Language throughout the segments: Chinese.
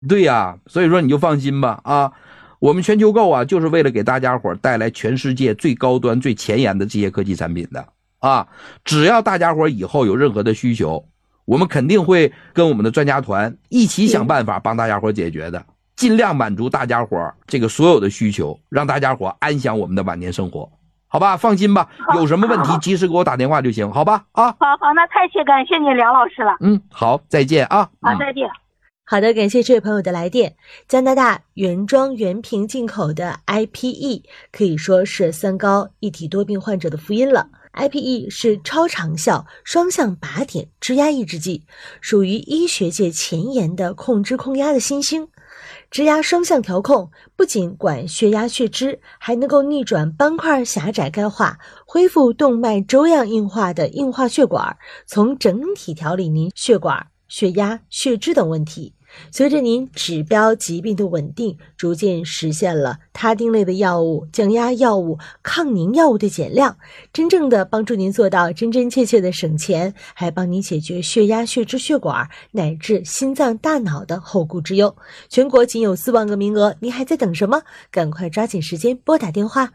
对呀，所以说你就放心吧啊。我们全球购啊，就是为了给大家伙带来全世界最高端、最前沿的这些科技产品的啊。只要大家伙以后有任何的需求，我们肯定会跟我们的专家团一起想办法帮大家伙解决的，尽量满足大家伙这个所有的需求，让大家伙安享我们的晚年生活，好吧？放心吧，有什么问题及时给我打电话就行，好吧？啊， 好，那太感谢你梁老师了。 好，再见啊。 好，再见。 好的，感谢这位朋友的来电。加拿大原装原瓶进口的 IPE 可以说是三高一体多病患者的福音了。IPE 是超长效双向靶点支压抑制剂，属于医学界前沿的控脂控压的新星。支压双向调控，不仅管血压血脂，还能够逆转斑块狭窄钙化，恢复动脉粥样硬化的硬化血管，从整体调理您血管、血压、血脂等问题。随着您指标疾病的稳定，逐渐实现了他汀类的药物、降压药物、抗凝药物的减量，真正的帮助您做到真真切切的省钱，还帮您解决血压、血脂、血管乃至心脏、大脑的后顾之忧。全国仅有4万个名额，您还在等什么？赶快抓紧时间拨打电话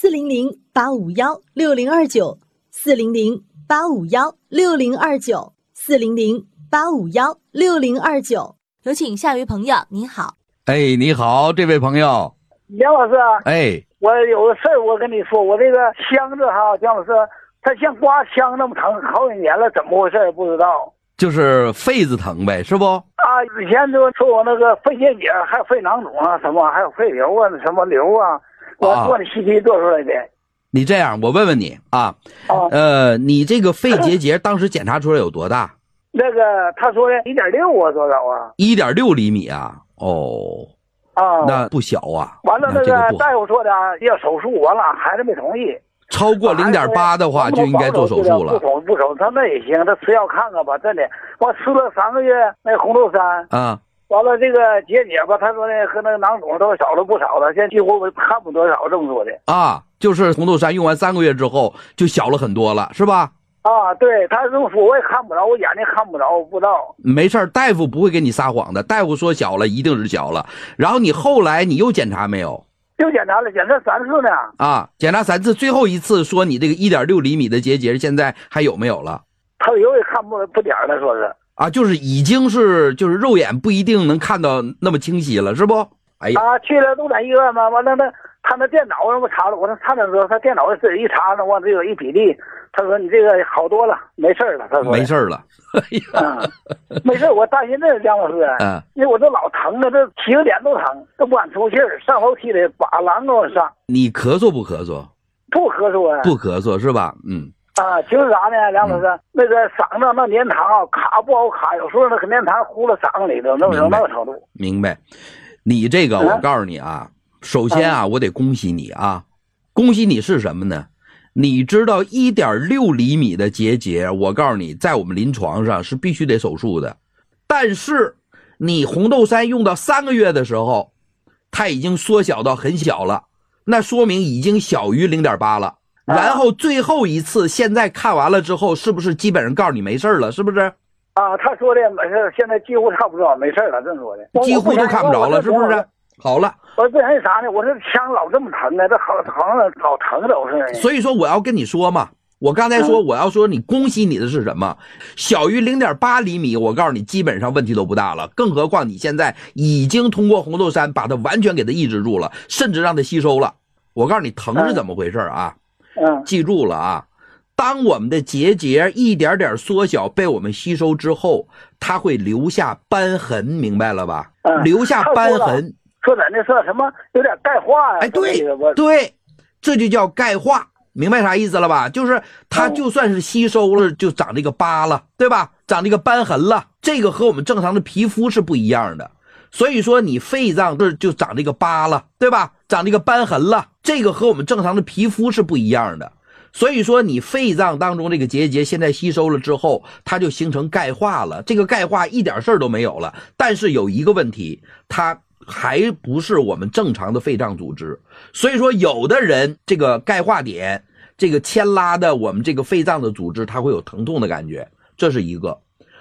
400-851-6029，400-851-6029，400-851-6029。有请下一位朋友，您好。 哎，你好，这位朋友。 梁老师， 哎， 我有个事儿，我跟你说，我这个箱子哈，姜老师，它像刮枪那么疼，好几年了，怎么回事不知道。 就是肺子疼呗，是不？ 啊，以前就说我那个肺结节，还有肺囊肿啊，什么还有肺瘤啊，什么瘤啊，我做的CT做出来的。 你这样，我问问你啊，你这个肺结节当时检查出来有多大？ 那个他说的1.6啊，多少啊 ？1.6厘米啊？哦，那不小啊。 完了，那个大夫说的要手术，完了孩子没同意。 超过0.8的话就应该做手术了。 不手，他那也行，他吃药看看吧，真的。我吃了3个月那红豆杉啊， 完了这个结节吧，他说呢和那个囊肿都少了不少了，现在几乎看不多少，这么说的啊。就是红豆杉用完3个月之后就小了很多了，是吧？ 啊，对，他这么说我也看不着，我眼睛看不着，我不知道。 没事，大夫不会给你撒谎的，大夫说小了一定是小了。然后你后来你又检查没有？ 又检查了，检查3次呢。 啊，检查3次，最后一次说你这个1.6厘米的结节现在还有没有了？ 他有也看不点了，说是啊，就是已经是就是肉眼不一定能看到那么清晰了，是不？哎呀， 啊，去了动产医院嘛，完了他那电脑让我查了，我说查的时候他电脑自己一查呢，我这有一比例，他说你这个好多了，没事了，他说没事了。哎呀， 没事，我担心这梁老师，因为我这老疼了，这起个脸都疼，都不敢出气儿，上楼梯里把狼给我上。 你咳嗽不咳嗽？ 不咳嗽啊。 不咳嗽是吧？ 啊，就是啥呢，梁老师，那个嗓子那粘糖卡不好卡，有时候那个粘糖糊了嗓子里头，那个程度。 明白。你这个我告诉你啊，首先啊，我得恭喜你啊，恭喜你是什么呢？你知道1.6厘米的结节，我告诉你，在我们临床上是必须得手术的。但是你红豆杉用到3个月的时候，它已经缩小到很小了，那说明已经小于0.8了。然后最后一次现在看完了之后，是不是基本上告诉你没事了？是不是？ 啊，他说的没事，现在几乎差不多没事了，这么说的， 几乎都看不着了，是不是？好了， 我之前啥呢？我这枪老这么疼呢，这好像老疼都是。 所以说我要跟你说嘛，我刚才说我要说你恭喜你的是什么？小于0.8厘米，我告诉你基本上问题都不大了，更何况你现在已经通过红豆杉把它完全给它抑制住了，甚至让它吸收了。我告诉你疼是怎么回事啊？记住了啊。当我们的结节一点点缩小被我们吸收之后，它会留下瘢痕，明白了吧？留下瘢痕。 说咱这说什么有点钙化呀？ 哎，对，这就叫钙化，明白啥意思了吧？就是它就算是吸收了，就长这个疤了，对吧？长这个瘢痕了，这个和我们正常的皮肤是不一样的。所以说你肺脏这就长这个疤了，对吧？长这个瘢痕了，这个和我们正常的皮肤是不一样的。所以说你肺脏当中这个结节现在吸收了之后，它就形成钙化了，这个钙化一点事儿都没有了。但是有一个问题，它还不是我们正常的肺脏组织，所以说有的人这个钙化点这个牵拉的我们这个肺脏的组织，它会有疼痛的感觉，这是一个。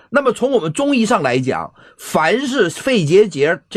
那么从我们中医上来讲，凡是肺结节